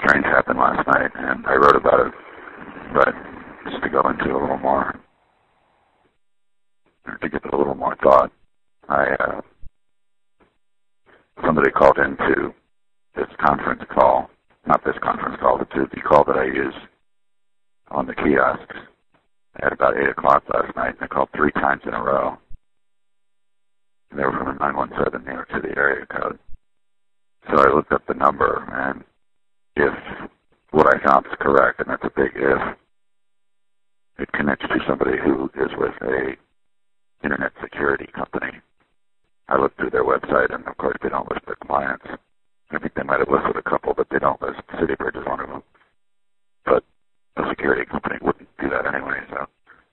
strange happened last night, and I wrote about it, but just to go into a little more, or to give it a little more thought, somebody called into this conference call, not this conference call, but the call that I use on the kiosks at about 8 o'clock last night, and they called 3 times in a row. And they were from a 917 New York City area code. So I looked up the number, and if what I found is correct, and that's a big if, it connects to somebody who is with a internet security company. I looked through their website, and of course they don't list their clients. I think they might have listed a couple, but they don't list. CityBridge is one of them. But a security company wouldn't do that anyway, so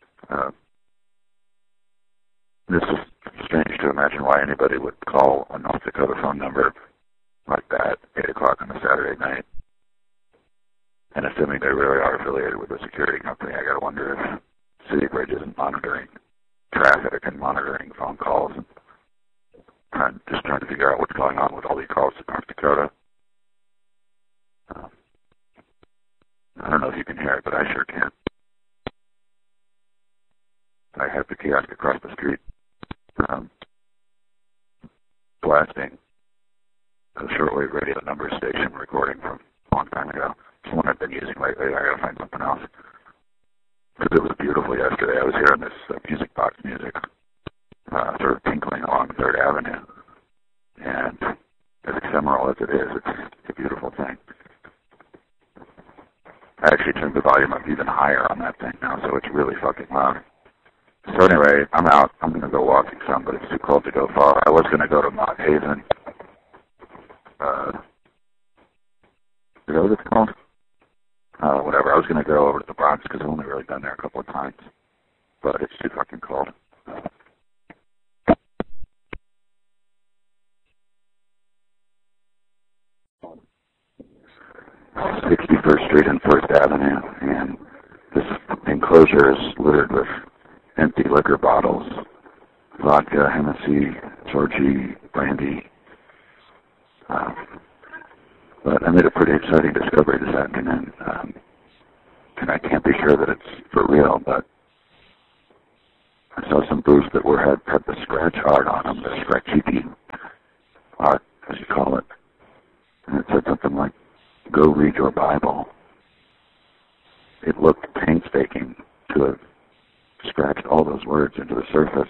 this is strange to imagine why anybody would call a North Dakota phone number like that, 8 o'clock on a Saturday night. And assuming they really are affiliated with a security company, I gotta wonder if CityBridge isn't monitoring traffic and monitoring phone calls and just trying to figure out what's going on with all these calls to North Dakota. I don't know if you can hear it, but I sure can. I have the kiosk across the street blasting a shortwave radio number station recording from a long time ago. It's one I've been using lately. I gotta find something else. Because it was beautiful yesterday. I was hearing this music box music sort of tinkling along 3rd Avenue. And as ephemeral as it is, it's a beautiful thing. I actually turned the volume up even higher on that thing now, so it's really fucking loud. So anyway, I'm out. I'm going to go walking some, but it's too cold to go far. I was going to go to Mott Haven. Is that what it's called? Whatever. I was going to go over to the Bronx because I've only really been there a couple of times. But it's too fucking cold. 61st Street and 1st Avenue, and this enclosure is littered with empty liquor bottles, vodka, Hennessy, Georgie, brandy. But I made a pretty exciting discovery this afternoon, and I can't be sure that it's for real, but I saw some booths that had the scratch art on them, the scratchy art, as you call it, and it said something like, "Go read your Bible." It looked painstaking to have scratched all those words into the surface.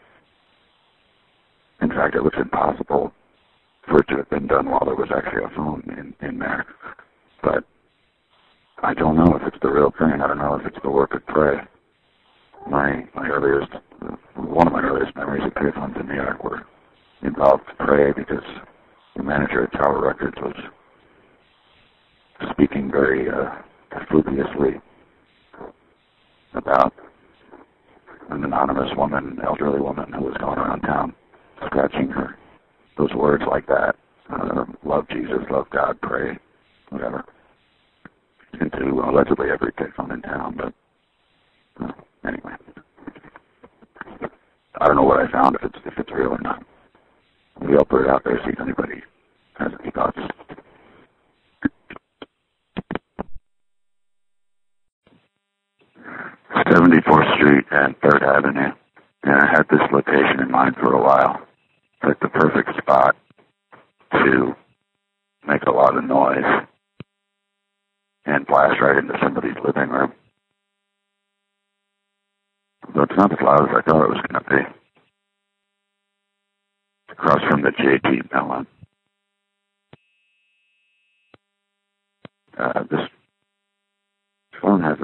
In fact, it looks impossible for it to have been done while there was actually a phone in there. But I don't know if it's the real thing. I don't know if it's the work of Prey. One of my earliest memories of payphones in New York were involved Prey because the manager at Tower Records was speaking very flukiously about an anonymous woman, elderly woman, who was going around town scratching her. Those words like that, love Jesus, love God, pray, whatever, into allegedly every payphone in town, but anyway. I don't know what I found, if it's real or not. Maybe I'll put it out there, see if anybody has any thoughts. '74th Street and 3rd Avenue, and I had this location in mind for a while. Like the perfect spot to make a lot of noise and blast right into somebody's living room. But it's not as loud as I thought it was going to be. Across from the JT Mellon. This phone has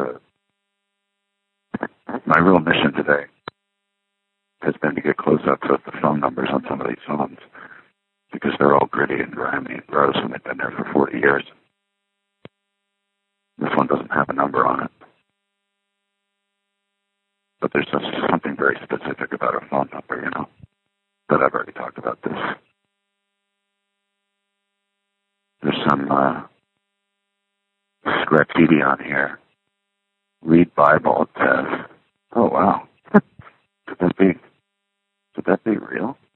my real mission today has been to get close-ups of the phone numbers on some of these phones because they're all gritty and grimy and gross and they've been there for 40 years. This one doesn't have a number on it. But there's just something very specific about a phone number, you know, that I've already talked about this. There's some scratchity on here. Read Bible, it says. Oh, wow. Could that be real?